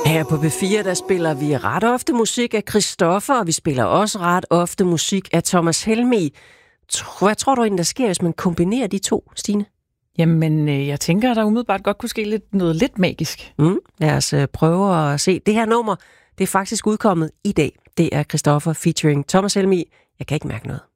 Her på P4, der spiller vi ret ofte musik af Christoffer, og vi spiller også ret ofte musik af Thomas Helmig. Hvad tror du egentlig, der sker, hvis man kombinerer de to, Stine? Jamen, jeg tænker, at der umiddelbart godt kunne ske noget lidt magisk. Lad os prøve at se. Det her nummer, det er faktisk udkommet i dag. Det er Christoffer featuring Thomas Helmig. Jeg kan ikke mærke noget.